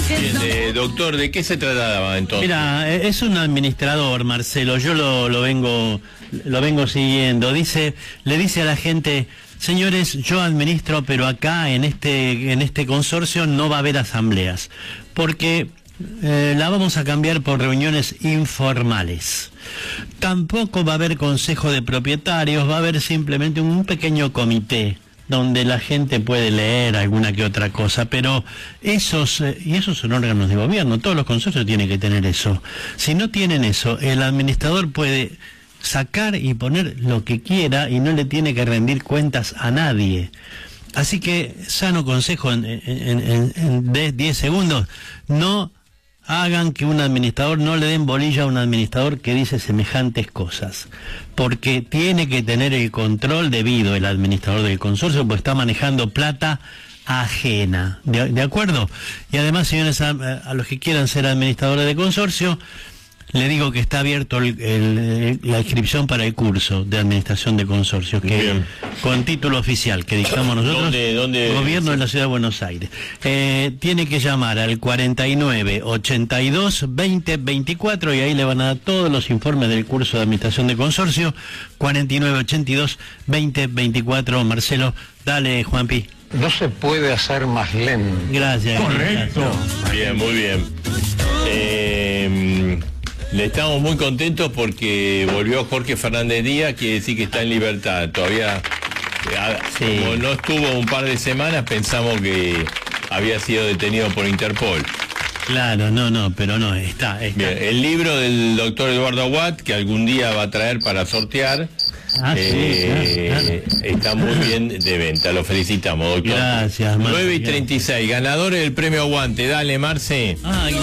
Bien, doctor, ¿de qué se trataba entonces? Mira, es un administrador, Marcelo, yo lo vengo siguiendo. Le dice a la gente: señores, yo administro, pero acá en este consorcio no va a haber asambleas, porque la vamos a cambiar por reuniones informales. Tampoco va a haber consejo de propietarios, va a haber simplemente un pequeño comité donde la gente puede leer alguna que otra cosa, pero esos son órganos de gobierno, todos los consorcios tienen que tener eso. Si no tienen eso, el administrador puede sacar y poner lo que quiera y no le tiene que rendir cuentas a nadie. Así que, sano consejo en 10 segundos, no hagan que un administrador, no le den bolilla a un administrador que dice semejantes cosas, porque tiene que tener el control debido el administrador del consorcio, porque está manejando plata ajena, ¿de acuerdo? Y además, señores, a los que quieran ser administradores de consorcio, le digo que está abierto la inscripción para el curso de administración de consorcios, que con título oficial que dictamos nosotros, ¿Dónde? Gobierno de la Ciudad de Buenos Aires. Tiene que llamar al 49 82 20 24 y ahí le van a dar todos los informes del curso de administración de consorcio. 49 82 20 24. Marcelo, dale, Juanpi. No se puede hacer más lento. Gracias. Correcto. Gracias. Bien, muy bien. Le estamos muy contentos porque volvió Jorge Fernández Díaz, quiere decir que está en libertad. Todavía, como no estuvo un par de semanas, pensamos que había sido detenido por Interpol. Claro, pero no, está. Bien, el libro del doctor Eduardo Aguad, que algún día va a traer para sortear, claro. está muy bien de venta. Lo felicitamos, doctor. Gracias, Marce. 9:36, ganadores del premio Aguante. Dale, Marce.